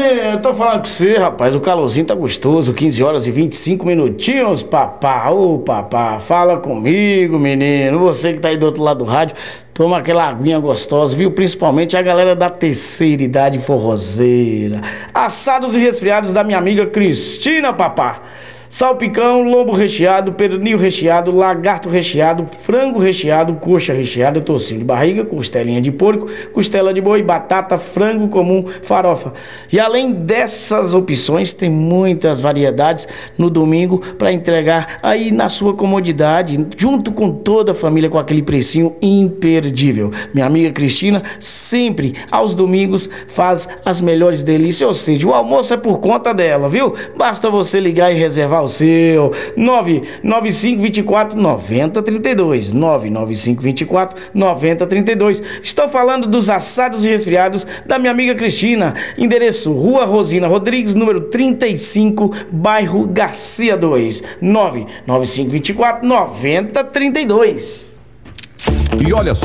eu tô falando com você, rapaz, o calorzinho tá gostoso, 15 horas e 25 minutinhos, papá. Ô, papá, fala comigo, menino. Você que tá aí do outro lado do rádio, toma aquela aguinha gostosa, viu? Principalmente a galera da terceira idade forrozeira. Assados e resfriados da minha amiga Cristina, papá. Salpicão, lombo recheado, pernil recheado, lagarto recheado, frango recheado, coxa recheada, tocinho de barriga, costelinha de porco, costela de boi, batata, frango comum, farofa. E além dessas opções, tem muitas variedades no domingo para entregar aí na sua comodidade, junto com toda a família, com aquele precinho imperdível. Minha amiga Cristina sempre aos domingos faz as melhores delícias, ou seja, o almoço é por conta dela, viu? Basta você ligar e reservar o seu 99524-9032 99524-9032. Estou falando dos assados e resfriados da minha amiga Cristina. Endereço Rua Rosina Rodrigues, número 35, bairro Garcia 2, 99524-9032. E olha só.